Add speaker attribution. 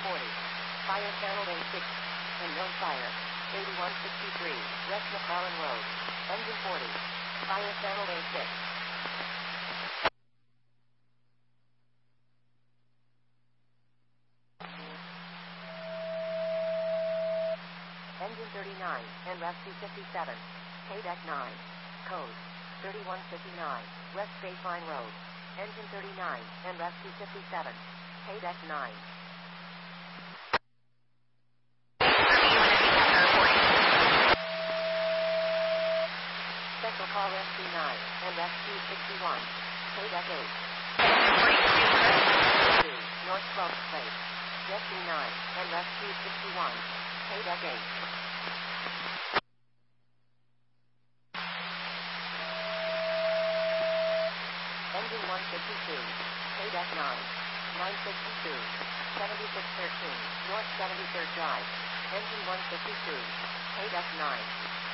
Speaker 1: 40. Fire channel A6. Unknown fire. 8163. West McClellan Road. Engine 40. Fire channel A6. Engine 39, and rescue 57. Paydeck 9. Code 3159, West Baseline Road. Engine 39, and rescue 57. Paydeck 9. Special call rescue 9, and rescue 61. Paydeck 8. North 12th Place. Rescue 9, and rescue 61. Paydeck 8. Engine 152. Paydeck 9. 962. 7613. North 73rd Drive. Engine 152. Paydeck 9.